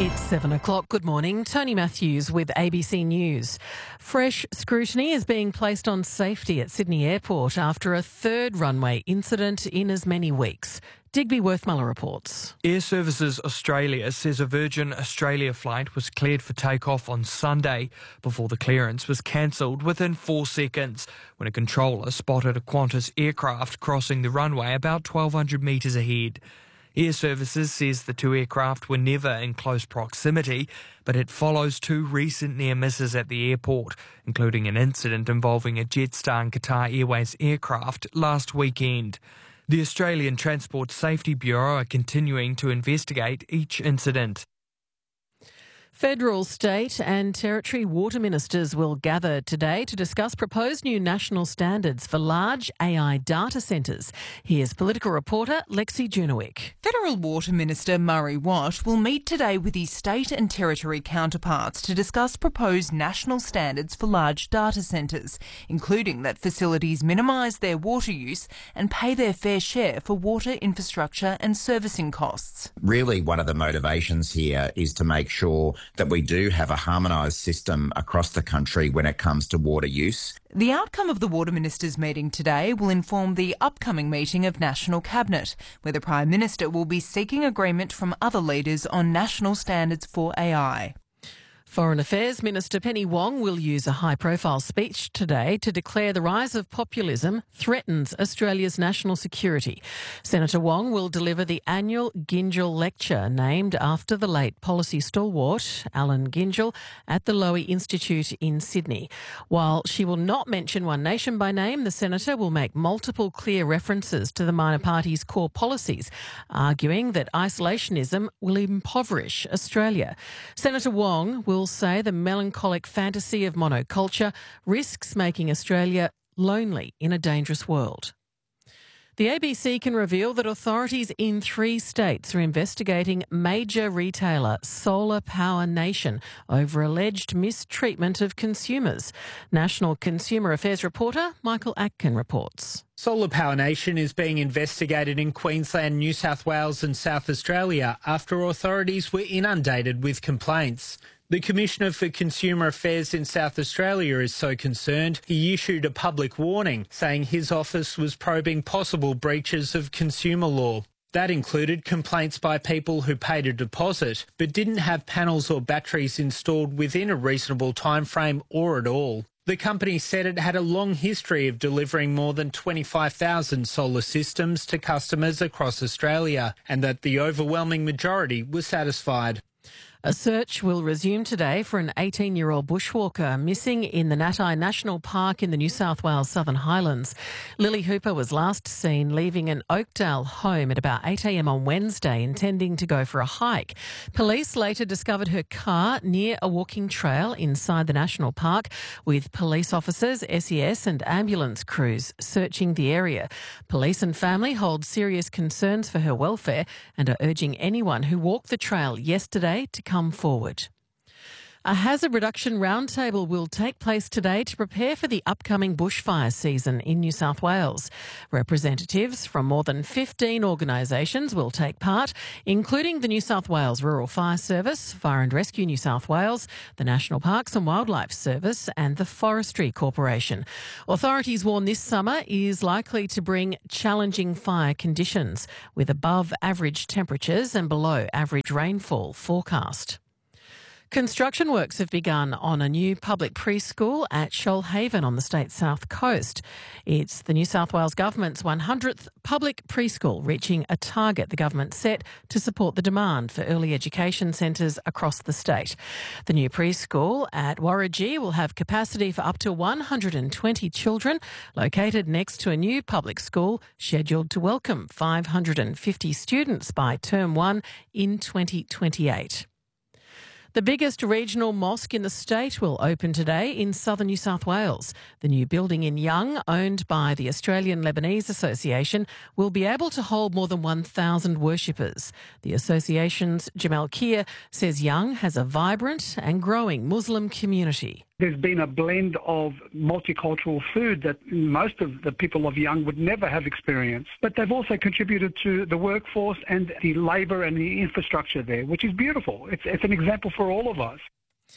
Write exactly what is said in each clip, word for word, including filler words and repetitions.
It's seven o'clock. Good morning. Tony Matthews with A B C News. Fresh scrutiny is being placed on safety at Sydney Airport after a third runway incident in as many weeks. Digby Worthmuller reports. Air Services Australia says a Virgin Australia flight was cleared for takeoff on Sunday before the clearance was cancelled within four seconds when a controller spotted a Qantas aircraft crossing the runway about twelve hundred metres ahead. Air Services says the two aircraft were never in close proximity, but it follows two recent near misses at the airport, including an incident involving a Jetstar and Qatar Airways aircraft last weekend. The Australian Transport Safety Bureau are continuing to investigate each incident. Federal, state and territory water ministers will gather today to discuss proposed new national standards for large A I data centres. Here's political reporter Lexi Junowick. Federal Water Minister Murray Watt will meet today with his state and territory counterparts to discuss proposed national standards for large data centres, including that facilities minimise their water use and pay their fair share for water infrastructure and servicing costs. Really, one of the motivations here is to make sure that we do have a harmonised system across the country when it comes to water use. The outcome of the Water Ministers' meeting today will inform the upcoming meeting of National Cabinet, where the Prime Minister will be seeking agreement from other leaders on national standards for A I. Foreign Affairs Minister Penny Wong will use a high-profile speech today to declare the rise of populism threatens Australia's national security. Senator Wong will deliver the annual Gyngell Lecture, named after the late policy stalwart Alan Gyngell, at the Lowy Institute in Sydney. While she will not mention One Nation by name, the senator will make multiple clear references to the minor party's core policies, arguing that isolationism will impoverish Australia. Senator Wong will say the melancholic fantasy of monoculture risks making Australia lonely in a dangerous world. The A B C can reveal that authorities in three states are investigating major retailer Solar Power Nation over alleged mistreatment of consumers. National Consumer Affairs reporter Michael Atkin reports. Solar Power Nation is being investigated in Queensland, New South Wales and South Australia after authorities were inundated with complaints. The Commissioner for Consumer Affairs in South Australia is so concerned he issued a public warning saying his office was probing possible breaches of consumer law. That included complaints by people who paid a deposit but didn't have panels or batteries installed within a reasonable timeframe or at all. The company said it had a long history of delivering more than twenty-five thousand solar systems to customers across Australia and that the overwhelming majority were satisfied. A search will resume today for an eighteen-year-old bushwalker missing in the Natai National Park in the New South Wales Southern Highlands. Lily Hooper was last seen leaving an Oakdale home at about eight a m on Wednesday, intending to go for a hike. Police later discovered her car near a walking trail inside the national park, with police officers, S E S and ambulance crews searching the area. Police and family hold serious concerns for her welfare and are urging anyone who walked the trail yesterday to come forward. A hazard reduction roundtable will take place today to prepare for the upcoming bushfire season in New South Wales. Representatives from more than fifteen organisations will take part, including the New South Wales Rural Fire Service, Fire and Rescue New South Wales, the National Parks and Wildlife Service and the Forestry Corporation. Authorities warn this summer is likely to bring challenging fire conditions, with above average temperatures and below average rainfall forecast. Construction works have begun on a new public preschool at Shoalhaven on the state's south coast. It's the New South Wales Government's one hundredth public preschool, reaching a target the government set to support the demand for early education centres across the state. The new preschool at Warragee will have capacity for up to one hundred twenty children, located next to a new public school scheduled to welcome five hundred fifty students by term one in twenty twenty-eight. The biggest regional mosque in the state will open today in southern New South Wales. The new building in Young, owned by the Australian Lebanese Association, will be able to hold more than one thousand worshippers. The association's Jamal Kier says Young has a vibrant and growing Muslim community. There's been a blend of multicultural food that most of the people of Young would never have experienced. But they've also contributed to the workforce and the labour and the infrastructure there, which is beautiful. It's, it's an example for all of us.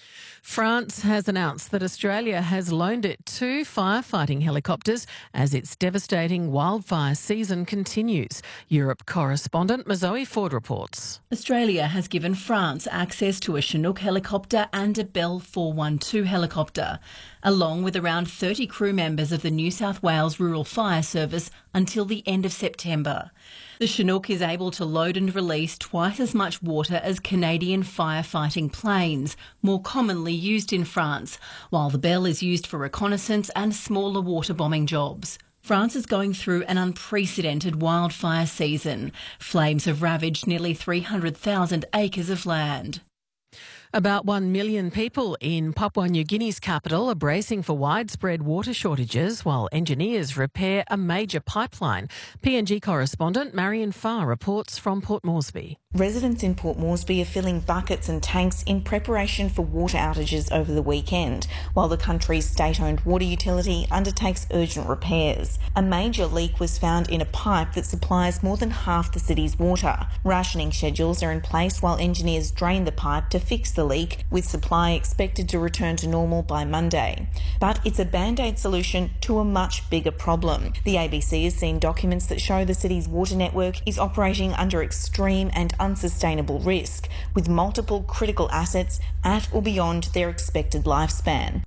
France has announced that Australia has loaned it two firefighting helicopters as its devastating wildfire season continues. Europe correspondent Mazoe Ford reports. Australia has given France access to a Chinook helicopter and a Bell four one two helicopter, along with around thirty crew members of the New South Wales Rural Fire Service until the end of September. The Chinook is able to load and release twice as much water as Canadian firefighting planes, more commonly used in France, while the Bell is used for reconnaissance and smaller water bombing jobs. France is going through an unprecedented wildfire season. Flames have ravaged nearly three hundred thousand acres of land. About one million people in Papua New Guinea's capital are bracing for widespread water shortages while engineers repair a major pipeline. P N G correspondent Marion Farr reports from Port Moresby. Residents in Port Moresby are filling buckets and tanks in preparation for water outages over the weekend, while the country's state-owned water utility undertakes urgent repairs. A major leak was found in a pipe that supplies more than half the city's water. Rationing schedules are in place while engineers drain the pipe to fix the leak, with supply expected to return to normal by Monday. But it's a band-aid solution to a much bigger problem. The A B C has seen documents that show the city's water network is operating under extreme and unsustainable risk, with multiple critical assets at or beyond their expected lifespan.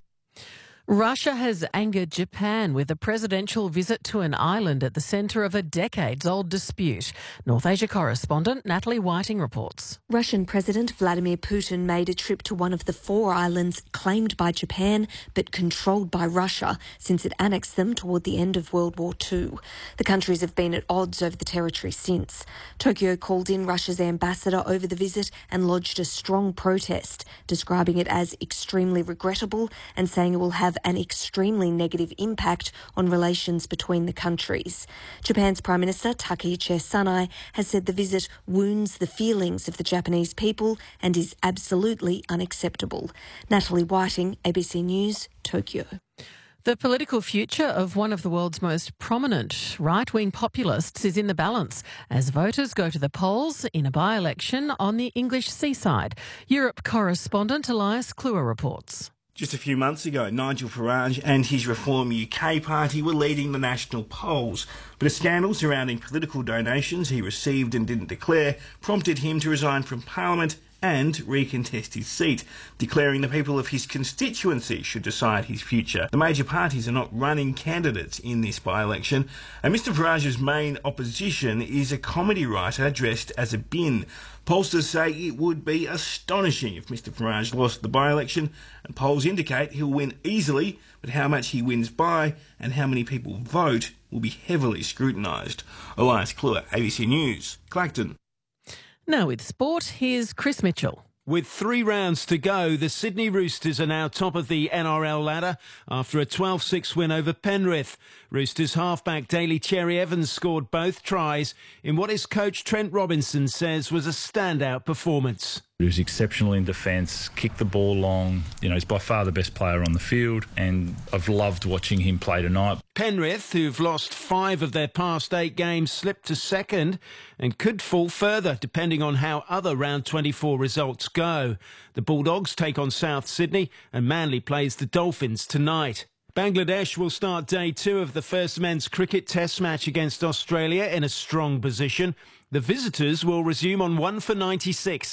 Russia has angered Japan with a presidential visit to an island at the centre of a decades-old dispute. North Asia correspondent Natalie Whiting reports. Russian President Vladimir Putin made a trip to one of the four islands claimed by Japan but controlled by Russia since it annexed them toward the end of World War Two. The countries have been at odds over the territory since. Tokyo called in Russia's ambassador over the visit and lodged a strong protest, describing it as extremely regrettable and saying it will have an extremely negative impact on relations between the countries. Japan's Prime Minister Takaichi Sanai has said the visit wounds the feelings of the Japanese people and is absolutely unacceptable. Natalie Whiting, A B C News, Tokyo. The political future of one of the world's most prominent right-wing populists is in the balance as voters go to the polls in a by-election on the English seaside. Europe correspondent Elias Kluwer reports. Just a few months ago, Nigel Farage and his Reform U K party were leading the national polls, but a scandal surrounding political donations he received and didn't declare prompted him to resign from Parliament and recontest his seat, declaring the people of his constituency should decide his future. The major parties are not running candidates in this by-election, and Mr Farage's main opposition is a comedy writer dressed as a bin. Pollsters say it would be astonishing if Mr Farage lost the by-election, and polls indicate he'll win easily, but how much he wins by and how many people vote will be heavily scrutinised. Elias Kluwer, A B C News, Clacton. Now with sport, here's Chris Mitchell. With three rounds to go, the Sydney Roosters are now top of the N R L ladder after a twelve six win over Penrith. Roosters halfback Daly Cherry Evans scored both tries in what his coach Trent Robinson says was a standout performance. He was exceptional in defence, kicked the ball long. You know, he's by far the best player on the field, and I've loved watching him play tonight. Penrith, who've lost five of their past eight games, slipped to second and could fall further depending on how other round twenty-four results go. The Bulldogs take on South Sydney and Manly plays the Dolphins tonight. Bangladesh will start day two of the first men's cricket test match against Australia in a strong position. The visitors will resume on one for ninety-six.